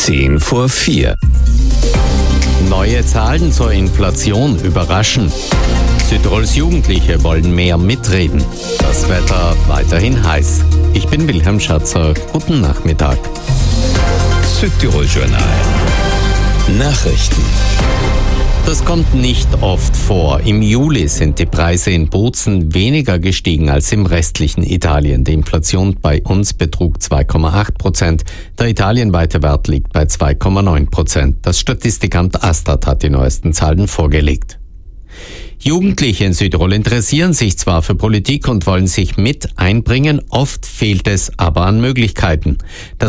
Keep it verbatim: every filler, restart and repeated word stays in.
Zehn vor vier. Neue Zahlen zur Inflation überraschen. Südtirols Jugendliche wollen mehr mitreden. Das Wetter weiterhin heiß. Ich bin Wilhelm Schatzer. Guten Nachmittag. Südtirol Journal. Nachrichten. Das kommt nicht oft vor. Im Juli sind die Preise in Bozen weniger gestiegen als im restlichen Italien. Die Inflation bei uns betrug zwei Komma acht Prozent. Der italienweite Wert liegt bei zwei Komma neun Prozent. Das Statistikamt Astat hat die neuesten Zahlen vorgelegt. Jugendliche in Südtirol interessieren sich zwar für Politik und wollen sich mit einbringen, oft fehlt es aber an Möglichkeiten. Das